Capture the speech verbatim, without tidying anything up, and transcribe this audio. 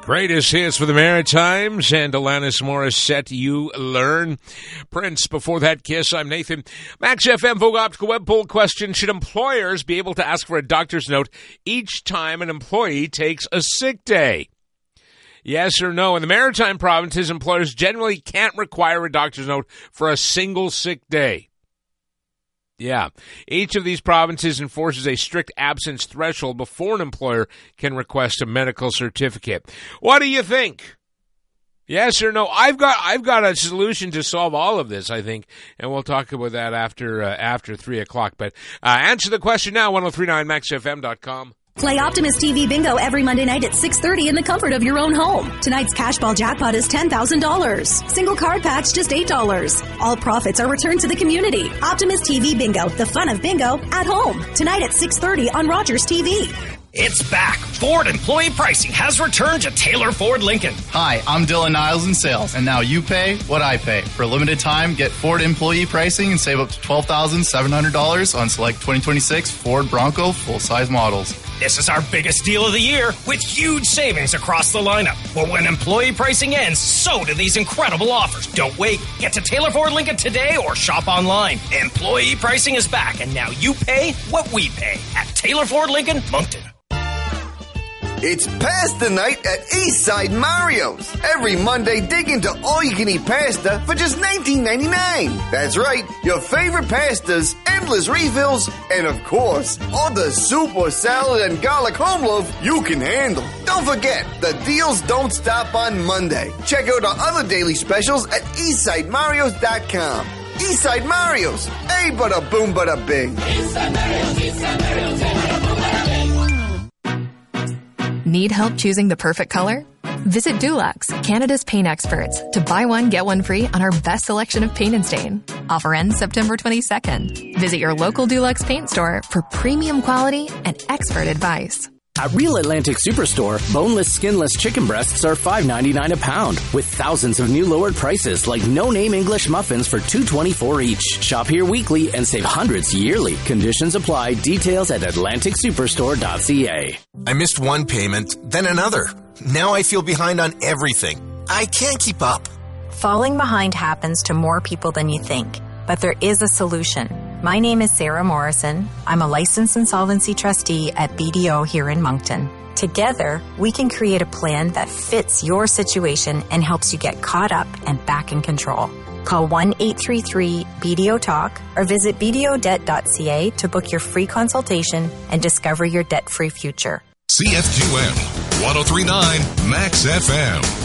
Greatest hits for the Maritimes and Alanis Morissette, You Learn. Prince, before that, Kiss. I'm Nathan. Max F M Vogue Optical Web Poll question. Should employers be able to ask for a doctor's note each time an employee takes a sick day? Yes or no? In the Maritime provinces, employers generally can't require a doctor's note for a single sick day. Yeah. Each of these provinces enforces a strict absence threshold before an employer can request a medical certificate. What do you think? Yes or no? I've got I've got a solution to solve all of this, I think, and we'll talk about that after uh, after three o'clock. But uh, answer the question now, ten thirty-nine max f m dot com. Play Optimus T V Bingo every Monday night at six thirty in the comfort of your own home. Tonight's cash ball jackpot is ten thousand dollars. Single card packs just eight dollars. All profits are returned to the community. Optimus T V Bingo, the fun of bingo at home. Tonight at six thirty on Rogers T V. It's back. Ford employee pricing has returned to Taylor Ford Lincoln. Hi, I'm Dylan Niles in sales, and now you pay what I pay. For a limited time, get Ford employee pricing and save up to twelve thousand seven hundred dollars on select twenty twenty-six Ford Bronco full-size models. This is our biggest deal of the year with huge savings across the lineup. But when employee pricing ends, so do these incredible offers. Don't wait. Get to Taylor Ford Lincoln today or shop online. Employee pricing is back, and now you pay what we pay at Taylor Ford Lincoln, Moncton. It's pasta night at Eastside Mario's. Every Monday, dig into all-you-can-eat pasta for just nineteen ninety-nine. That's right, your favorite pastas, endless refills, and of course, all the soup or salad and garlic home loaf you can handle. Don't forget, the deals don't stop on Monday. Check out our other daily specials at eastside marios dot com. Eastside Mario's, hey, bada boom, bada bing. Eastside Mario's, Eastside Mario's, hey, bada boom, bada bing. Need help choosing the perfect color? Visit Dulux, Canada's paint experts, to buy one, get one free on our best selection of paint and stain. Offer ends September twenty-second. Visit your local Dulux paint store for premium quality and expert advice. At Real Atlantic Superstore, boneless, skinless chicken breasts are five ninety-nine a pound, with thousands of new lowered prices like no-name English muffins for two twenty-four each. Shop here weekly and save hundreds yearly. Conditions apply. Details at atlantic superstore dot c a. I missed one payment, then another. Now I feel behind on everything. I can't keep up. Falling behind happens to more people than you think, but there is a solution. My name is Sarah Morrison. I'm a licensed insolvency trustee at B D O here in Moncton. Together, we can create a plan that fits your situation and helps you get caught up and back in control. Call one eight three three B D O talk or visit b d o debt dot c a to book your free consultation and discover your debt-free future. C F Q M, ten thirty-nine Max F M.